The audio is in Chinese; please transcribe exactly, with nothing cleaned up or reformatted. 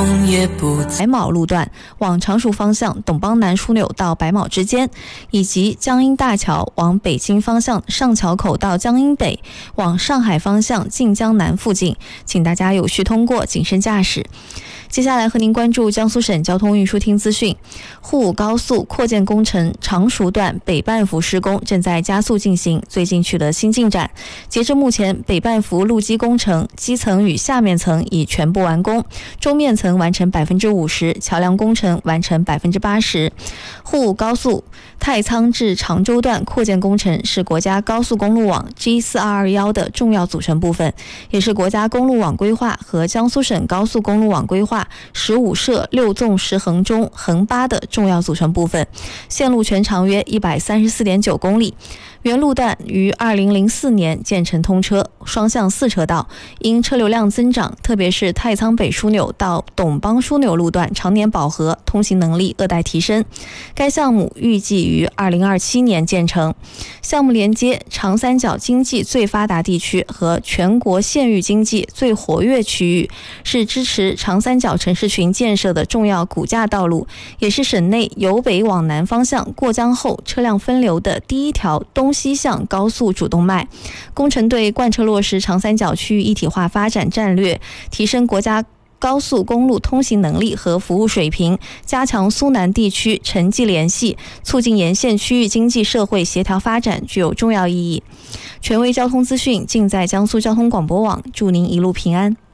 动也不白卯路段往常熟方向董邦南枢纽到白卯之间，以及江阴大桥往北京方向上桥口到江阴北往上海方向晋江南附近，请大家有序通过，谨慎驾驶。接下来和您关注江苏省交通运输厅资讯。沪武高速扩建工程常熟段北半幅施工正在加速进行，最近取得新进展。截至目前，北半幅路基工程基层与下面层已全部完工，中面层完成百分之五十，桥梁工程完成百分之八十。沪武高速太仓至常州段扩建工程是国家高速公路网 G 四二二一 的重要组成部分，也是国家公路网规划和江苏省高速公路网规划十五摄六纵十横中横八的重要组成部分，线路全长约 一百三十四点九公里。原路段于二零零四年建成通车，双向四车道，因车流量增长，特别是太仓北枢纽到董邦枢纽路段常年饱和，通行能力恶待提升。该项目预计于二零二七年建成。项目连接长三角经济最发达地区和全国县域经济最活跃区域，是支持长三角城市群建设的重要骨架道路，也是省内由北往南方向过江后车辆分流的第一条东西向高速主动脉。工程对贯彻落实长三角区域一体化发展战略，提升国家高速公路通行能力和服务水平，加强苏南地区城际联系，促进沿线区域经济社会协调发展，具有重要意义。权威交通资讯尽在江苏交通广播网，祝您一路平安。